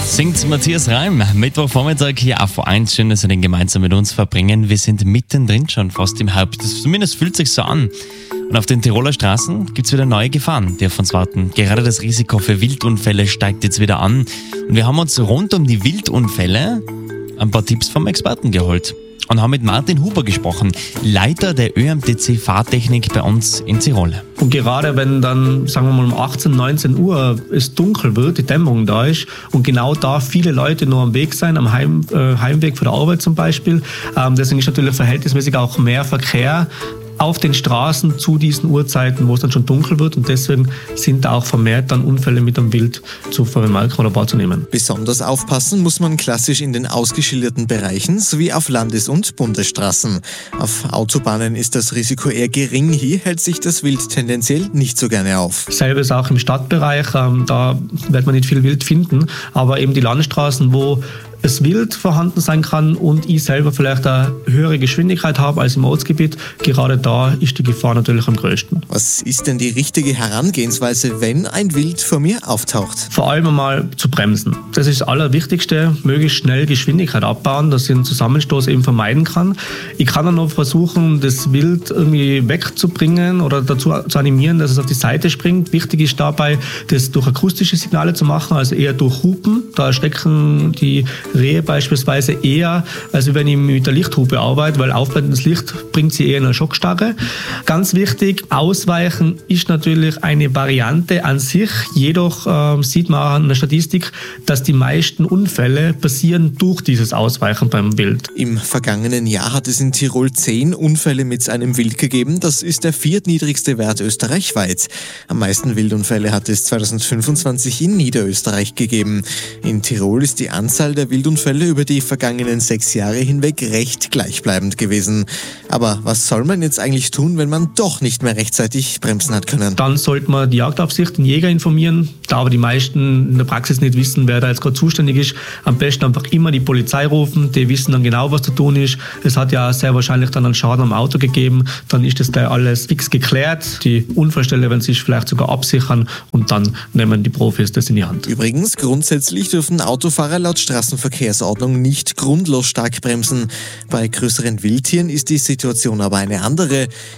Singt Matthias Reim. Mittwochvormittag hier auf A1. Schön, dass Sie den gemeinsam mit uns verbringen. Wir sind mittendrin schon, fast im Herbst. Zumindest fühlt sich so an. Und auf den Tiroler Straßen gibt es wieder neue Gefahren, die auf uns warten. Gerade das Risiko für Wildunfälle steigt jetzt wieder an. Und wir haben uns rund um die Wildunfälle ein paar Tipps vom Experten geholt. Und haben mit Martin Huber gesprochen, Leiter der ÖMTC Fahrtechnik bei uns in Tirol. Und gerade wenn dann, sagen wir mal, um 18, 19 Uhr es dunkel wird, die Dämmerung da ist und genau da viele Leute nur am Weg sein, am Heimweg von der Arbeit zum Beispiel, deswegen ist natürlich verhältnismäßig auch mehr Verkehr auf den Straßen zu diesen Uhrzeiten, wo es dann schon dunkel wird, und deswegen sind da auch vermehrt dann Unfälle mit dem Wild zu vermerken oder wahrzunehmen. Besonders aufpassen muss man klassisch in den ausgeschilderten Bereichen sowie auf Landes- und Bundesstraßen. Auf Autobahnen ist das Risiko eher gering, hier hält sich das Wild tendenziell nicht so gerne auf. Selber ist auch im Stadtbereich, da wird man nicht viel Wild finden, aber eben die Landstraßen, wo es Wild vorhanden sein kann und ich selber vielleicht eine höhere Geschwindigkeit habe als im Ortsgebiet, gerade da ist die Gefahr natürlich am größten. Was ist denn die richtige Herangehensweise, wenn ein Wild vor mir auftaucht? Vor allem einmal zu bremsen. Das ist das Allerwichtigste, möglichst schnell Geschwindigkeit abbauen, dass ich einen Zusammenstoß eben vermeiden kann. Ich kann dann noch versuchen, das Wild irgendwie wegzubringen oder dazu zu animieren, dass es auf die Seite springt. Wichtig ist dabei, das durch akustische Signale zu machen, also eher durch Hupen. Da erschrecken die Rehe beispielsweise eher, als wenn ich mit der Lichthupe arbeite, weil aufblendendes Licht bringt sie eher in eine Schockstarre. Ganz wichtig, Ausweichen ist natürlich eine Variante an sich, jedoch sieht man an der Statistik, dass die meisten Unfälle passieren durch dieses Ausweichen beim Wild. Im vergangenen Jahr hat es in Tirol 10 Unfälle mit einem Wild gegeben. Das ist der viertniedrigste Wert österreichweit. Am meisten Wildunfälle hat es 2025 in Niederösterreich gegeben. In Tirol ist die Anzahl der Wildunfälle über die vergangenen 6 Jahre hinweg recht gleichbleibend gewesen. Aber was soll man jetzt eigentlich tun, wenn man doch nicht mehr rechtzeitig bremsen hat können? Dann sollte man die Jagdaufsicht, den Jäger informieren. Da aber die meisten in der Praxis nicht wissen, wer da jetzt gerade zuständig ist, am besten einfach immer die Polizei rufen. Die wissen dann genau, was zu tun ist. Es hat ja sehr wahrscheinlich dann einen Schaden am Auto gegeben. Dann ist das gleich alles fix geklärt. Die Unfallstelle werden sich vielleicht sogar absichern und dann nehmen die Profis das in die Hand. Übrigens, grundsätzlich dürfen Autofahrer laut Straßenverkehrsordnung nicht grundlos stark bremsen. Bei größeren Wildtieren ist die Situation aber eine andere.